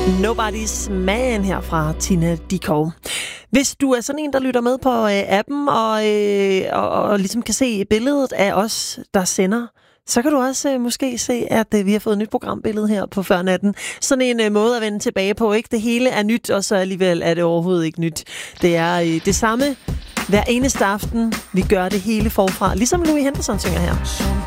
Nobody's Man her fra Tina Dickow. Hvis du er sådan en, der lytter med på appen og ligesom kan se billedet af os, der sender, så kan du også måske se, at vi har fået et nyt programbillede her på Førnatten. Sådan en måde at vende tilbage på, ikke? Det hele er nyt, og så alligevel er det overhovedet ikke nyt. Det er det samme hver eneste aften. Vi gør det hele forfra, ligesom Louis Henderson synger her.